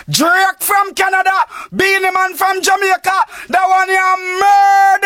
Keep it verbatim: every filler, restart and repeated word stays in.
Drake from Canada, Beanie Man from Jamaica, that one you murder.